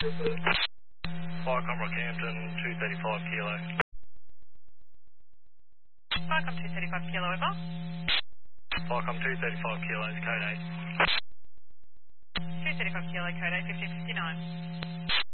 Viacom Rockhampton, 235 kilo. Viacom 235 kilo, over. Viacom 235 kilos, code 8. 235 kilo, code 8, 1559.